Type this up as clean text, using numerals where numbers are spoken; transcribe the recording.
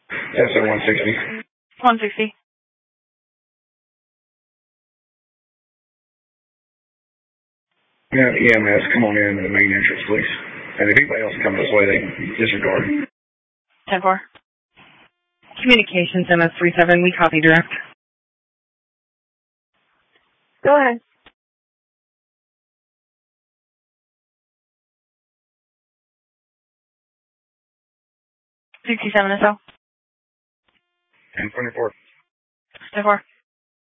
SO 160. 160. Yeah, EMS, come on in to the main entrance, please. And if anybody else comes this way, they can disregard. 10-4. Communications, MS-37, we copy direct. Go ahead. 67 SO. 1024. 10-4.